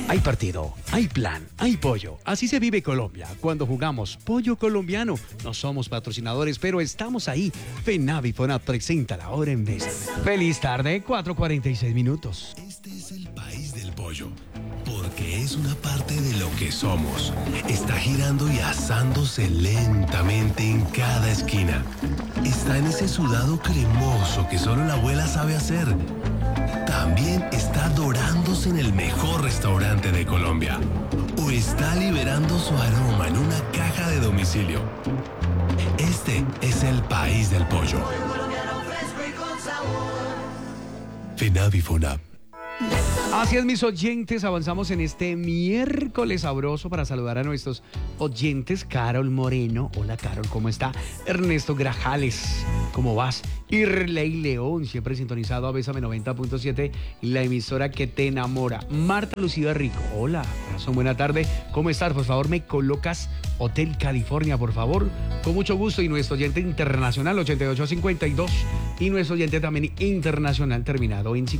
Hay partido, hay plan, hay pollo. Así se vive Colombia. Cuando jugamos pollo colombiano, no somos patrocinadores, pero estamos ahí. FENAVI FONAP presenta La Hora en Mesa. Feliz tarde, 4:46 minutos. Este es el país del pollo, porque es una parte de lo que somos. Está girando y asándose lentamente en cada esquina. Está en ese sudado cremoso que solo la abuela sabe hacer. También está dorándose en el mejor restaurante de Colombia. O está liberando su aroma en una caja de domicilio. Este es el país del pollo. FENAVI FONAP. Así es, mis oyentes, avanzamos en este miércoles sabroso para saludar a nuestros oyentes. Carol Moreno, hola Carol, ¿cómo está? Ernesto Grajales, ¿cómo vas? Irley León, siempre sintonizado a Bésame 90.7, la emisora que te enamora. Marta Lucía Rico, hola, corazón, buena tarde, ¿cómo estás? Por favor, me colocas Hotel California, por favor, con mucho gusto. Y nuestro oyente internacional, 8852, y nuestro oyente también internacional, terminado en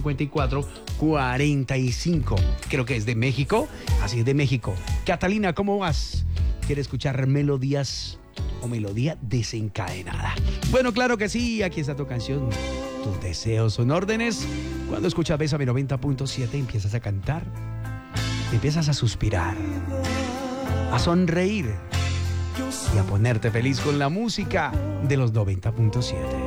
5445, creo que es de México, así es, de México. Catalina, ¿cómo vas? ¿Quiere escuchar melodías o melodía desencadenada? Bueno, claro que sí, aquí está tu canción. Tus deseos son órdenes. Cuando escuchas Bésame 90.7 empiezas a cantar, empiezas a suspirar, a sonreír y a ponerte feliz con la música de los 90.7.